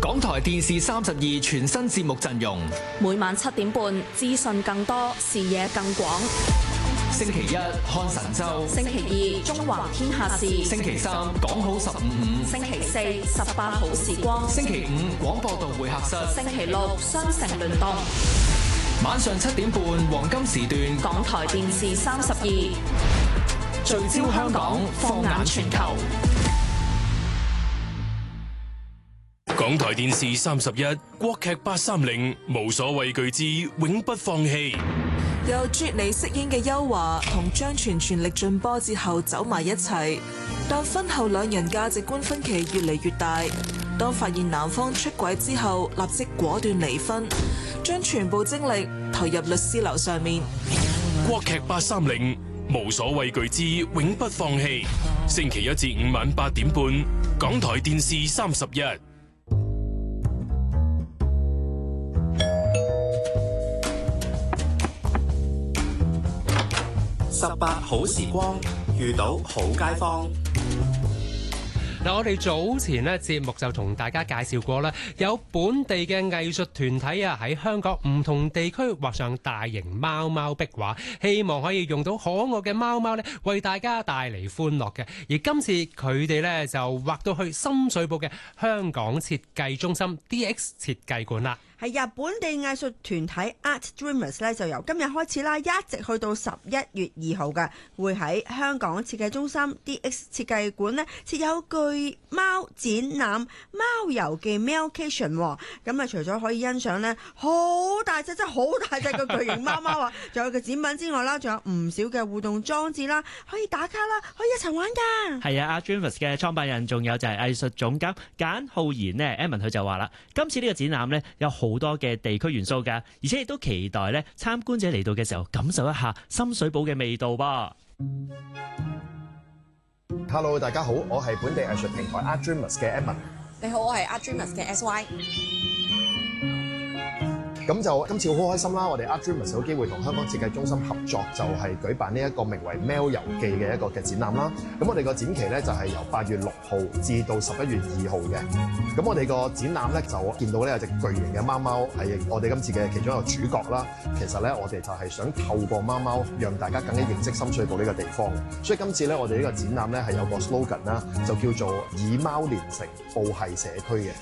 港台電視32全新節目陣容， 每晚7點半，資訊更多，視野更廣。 星期一看神州， 星期二中華天下事， 星期三講好15/5， 星期四18好時光， 星期五廣播道會客室， 星期六雙城聯動。 晚上7點半黃金時段， 港台電視32 聚焦香港，放眼全球。 港台電視31國劇830無所畏懼之永不放棄。 由啜妮飾演嘅邱華同張全全力盡波折後走埋一齊，但婚後兩人價值觀分歧越嚟越大。當發現男方出軌之後，立即果斷離婚，將全部精力投入律師樓上面。 國劇830無所畏懼之永不放棄，星期一至五晚8點半，港台電視31。 18好時光，遇到好街坊。 嗱，我哋早前咧節目就同大家介紹過啦，有本地嘅藝術團體啊喺香港唔同地區畫上大型貓貓壁畫，希望可以用到可愛嘅貓貓咧為大家帶嚟歡樂嘅。而今次佢哋咧就畫到去深水埗嘅香港設計中心 DX 設計館啦。 係日本地藝術團體 Art Dreamers 咧，就由今日開始啦，一直去到11月2號嘅，會喺香港設計中心 DX 設計館呢設有巨貓展覽貓遊記 Mailcation。咁啊，除咗可以欣賞呢好大隻，真係好大隻嘅巨型貓貓啊，仲有個展品之外啦，仲有唔少嘅互動裝置啦，可以打卡啦，可以一齊玩㗎。 係啊，Art Dreamers 嘅創辦人仲有就係藝術總監簡浩然呢 Evan 佢就話啦，今次呢個展覽呢有好多嘅地區元素㗎，而且亦都期待咧參觀者嚟到嘅時候感受一下深水埗嘅味道噃。 Hello， 大家好，我係本地藝術平台 Art Dreamers 嘅 Evan。 你好，我係 Art Dreamers 嘅 SY。 咁就今次好開心啦！我哋 Art Dreamers 有機會同香港設計中心合作，就係舉辦呢一個名為《喵遊記》嘅一個嘅展覽啦。咁我哋個展期咧就係由8月6號至到11月2號嘅。咁我哋個展覽咧就見到咧有隻巨型嘅貓貓係我哋今次嘅其中一個主角啦。其實咧我哋就係想透過貓貓讓大家更加認識深水埗呢個地方。所以今次咧我哋呢個展覽咧係有個 slogan 啦，就叫做以貓連成報系社區嘅。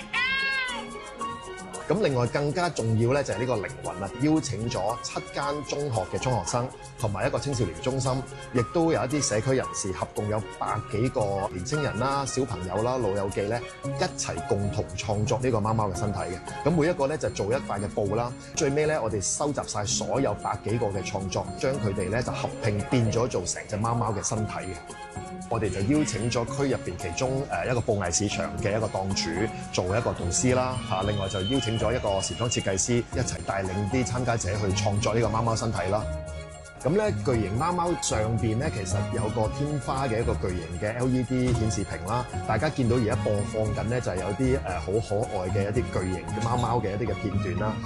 咁另外更加重要咧就係呢個靈魂啦，邀請咗7間中學嘅中學生同埋一個青少年中心，亦都有一啲社區人士，合共有100幾個年青人啦、小朋友啦、老友記咧一齊共同創作呢個貓貓嘅身體嘅。咁每一個咧就做一塊嘅布啦，最尾咧我哋收集晒所有100幾個嘅創作，將佢哋咧就合拼變咗做成隻貓貓嘅身體嘅。我哋就邀請咗區入邊其中一個布藝市場嘅一個檔主做一個導師啦嚇，另外就邀請咗一個時裝設計師一齊帶領啲參加者去創作呢個貓貓身體啦。咁咧巨型貓貓上邊咧其實有個天花嘅一個巨型嘅 LED 顯示屏啦，大家見到而家播放緊咧就係有啲好可愛嘅一啲巨型嘅貓貓嘅一啲嘅片段啦。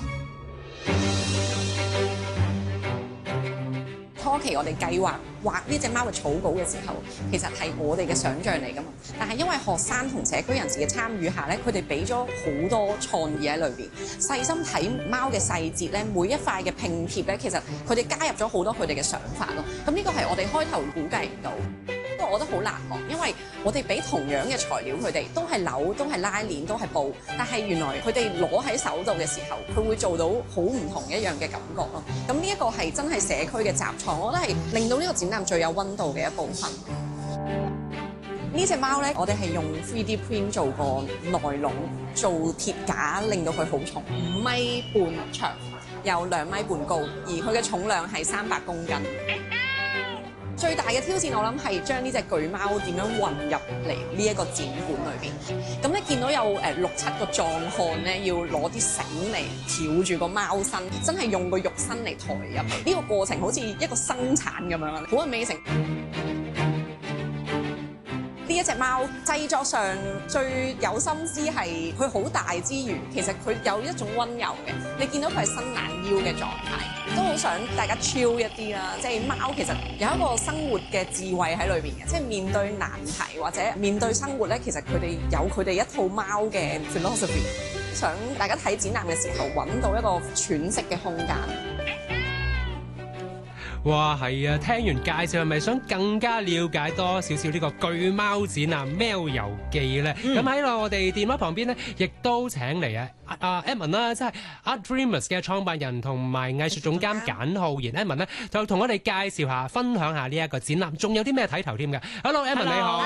初期我哋計劃畫呢隻貓嘅草稿嘅時候，其實係我哋嘅想像嚟㗎嘛。但係因為學生同社區人士嘅參與下咧，佢哋俾咗好多創意喺裏邊，細心睇貓嘅細節咧，每一塊嘅拼貼咧，其實佢哋加入咗好多佢哋嘅想法咯。咁呢個係我哋開頭估計唔到。我覺得好難忘，因為我哋俾同樣嘅材料佢哋，都係紐，都係拉鏈，都係布，但係原來佢哋攞喺手度嘅時候，佢會做到好唔同一樣嘅感覺咯。咁呢一個係真係社區嘅集創，我覺得係令到呢個展覽最有溫度嘅一部分。呢隻貓咧，我哋係用 3D print 做個內籠，做鐵架，令到佢好重，5米半長，有2米半高，而佢嘅重量係300公斤。最大嘅挑戰，我諗係將呢隻巨貓點樣運入嚟呢一個展館裏邊。咁咧見到有6、7個壯漢咧，要攞啲繩嚟翹住個貓身，真係用個肉身嚟抬入嚟。呢個過程好似一個生產咁樣，好 amazing。呢一一隻貓製作上最有心思係佢好大之餘，其實佢有一種溫柔嘅，你見到佢係伸懶腰嘅狀態，都好想大家 chill 一啲啦。即係貓其實有一個生活嘅智慧喺裏邊嘅，即係面對難題或者面對生活咧，其實佢哋有佢哋一套貓嘅 philosophy， 想大家睇展覽嘅時候揾到一個喘息嘅空間。 哇，係啊！聽完介紹係咪想更加了解多少少呢個巨貓展啊《喵遊記》咧？咁喺我哋電話旁邊呢，亦都請嚟阿 Edmond 啦，即係 Art Dreamers 嘅創辦人同埋藝術總監簡浩然 Edmond 呢，就同我哋介紹下、分享下呢一個展覽，仲有啲咩睇頭添嘅 ？Hello Edmond 你好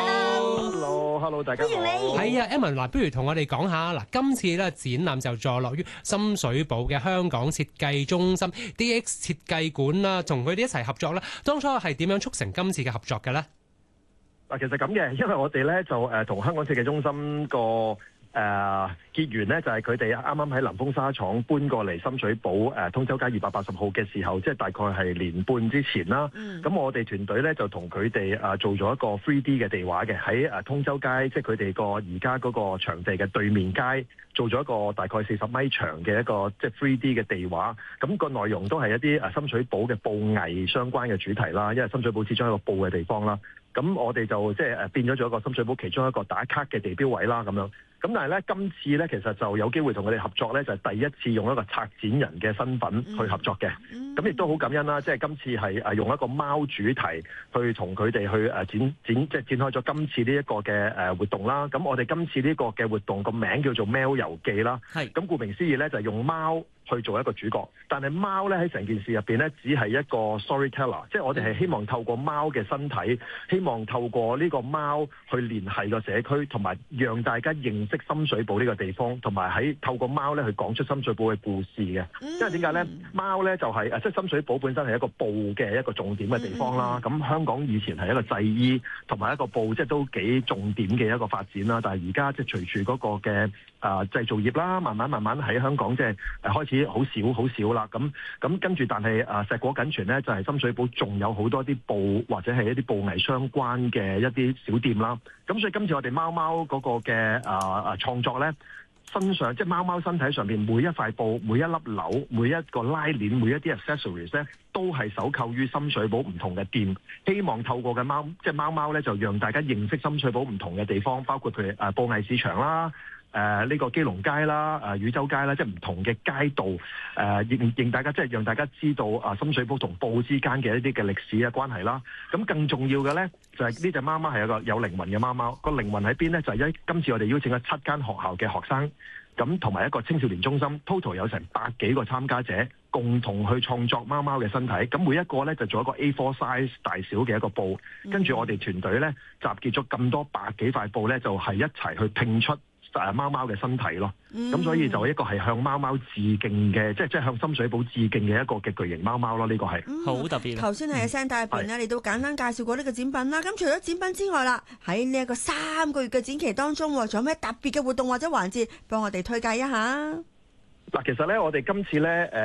，Hello 大家好，歡迎你。 係啊 Edmond 嗱，不如同我哋講下嗱，今次咧展覽就坐落於深水埗嘅香港設計中心 DX 設計館啦，同佢哋一齊合作啦。當初係點樣促成今次嘅合作嘅咧？ 嗱，其實咁嘅，因為我哋咧就同香港設計中心個結緣咧，就係佢哋啱啱喺南豐紗廠搬過嚟深水埗通州街280號嘅時候，即係大概係年半之前啦。咁我哋團隊咧就同佢哋做咗一個 3D 嘅地畫嘅，喺通州街，即係佢哋個而家嗰個場地嘅對面街，做咗一個大概40米長嘅一個即係 3D 嘅地畫。咁個內容都係一啲深水埗嘅布藝相關嘅主題啦，因為深水埗始終係一個布嘅地方啦。咁我哋就即係變咗做一個深水埗其中一個打卡嘅地標位啦，咁樣。咁但係咧，今次咧其實就有機會同佢哋合作咧，就係第一次用一個策展人嘅身份去合作嘅。咁亦都好感恩啦，即係今次係用一個貓主題去同佢哋去即係展開咗今次呢一個嘅活動啦。咁我哋今次呢個嘅活動個名叫做《喵遊記》啦。係。咁顧名思義咧，就係用貓去做一個主角，但係貓咧喺成件事入邊咧，只係一個 storyteller， 即係我哋係希望透過貓嘅身體，希望透過呢個貓去聯繫個社區，同埋讓大家認識深水埗呢個地方，同埋喺透過貓咧去講出深水埗嘅故事嘅。因為點解咧？貓咧就係即係深水埗本身係一個布嘅一個重點嘅地方啦。咁香港以前係一個製衣同埋一個布，即係都幾重點嘅一個發展啦。但係而家即係隨住嗰個嘅製造業啦，慢慢喺香港即係開始好少啦，咁跟住，但係碩果僅存咧，就係深水埗仲有好多啲布或者係一啲布藝相關嘅一啲小店啦。咁所以今次我哋貓貓嗰個嘅創作咧，身上即係貓貓身體上邊每一塊布、每一粒紐、每一個拉鏈、每一啲 accessories 咧，都係手購於深水埗唔同嘅店。希望透過嘅貓貓咧，就讓大家認識深水埗唔同嘅地方，包括佢布藝市場啦。呢個基隆街啦、宇宙街啦，即係唔同嘅街道，令大家即係讓大家知道深水埗同布之間嘅一啲嘅歷史嘅關係啦。咁更重要嘅咧，就係呢隻貓貓係一個有靈魂嘅貓貓。個靈魂喺邊咧？就係今次我哋邀請咗7間學校嘅學生，咁同埋一個青少年中心 ，total 有成100幾個參加者，共同去創作貓貓嘅身體。咁每一個咧就做一個 A4 size 大小嘅一個布，跟住我哋團隊咧集結咗咁多100幾塊布咧，就係一齊去拼出貓貓嘅身體咯。咁所以就一個係向貓貓致敬嘅，即係向深水埗致敬嘅一個嘅巨型貓貓咯。呢個係好特別。 頭先喺聲帶入邊咧，你都簡單介紹過呢個展品啦。咁除咗展品之外啦，喺呢一個3個月嘅展期當中，仲有咩特別嘅活動或者環節，幫我哋推介一下？ 嗱，其實咧，我哋今次咧，